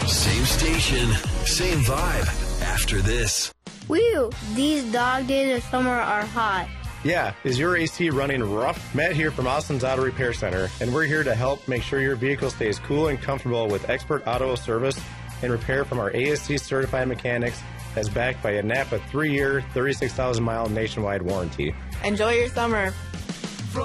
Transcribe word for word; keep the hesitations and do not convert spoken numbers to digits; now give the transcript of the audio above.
Same station, same vibe. After this. Whew, these dog days of summer are hot. Yeah, is your A C running rough? Matt here from Austin's Auto Repair Center, and we're here to help make sure your vehicle stays cool and comfortable with expert auto service and repair from our A S C certified mechanics that's backed by a N A P A three-year, thirty-six thousand mile nationwide warranty. Enjoy your summer.